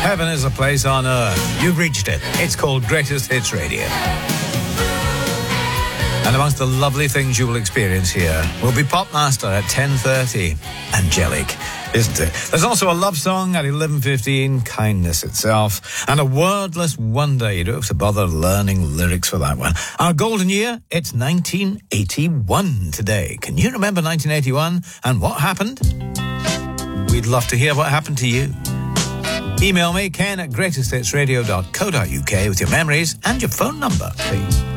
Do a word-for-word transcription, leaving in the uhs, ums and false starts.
Heaven is a place on earth. You've reached it. It's called Greatest Hits Radio. And amongst the lovely things you will experience here will be Popmaster at ten thirty. Angelic, isn't it? There's also a love song at eleven fifteen, Kindness Itself, and a wordless wonder. You don't have to bother learning lyrics for that one. Our golden year, it's nineteen eighty-one today. Can you remember nineteen eighty-one and what happened? We'd love to hear what happened to you. Email me, ken at greatest hits radio dot co dot uk with your memories and your phone number, please.